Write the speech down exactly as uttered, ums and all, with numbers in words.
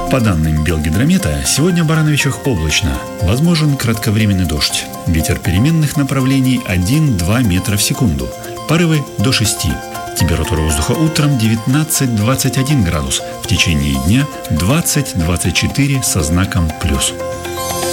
По данным Белгидромета, сегодня в Барановичах облачно. Возможен кратковременный дождь. Ветер переменных направлений один-два метра в секунду. Порывы до шести. Температура воздуха утром девятнадцать-двадцать один градус. В течение дня двадцать-двадцать четыре со знаком плюс.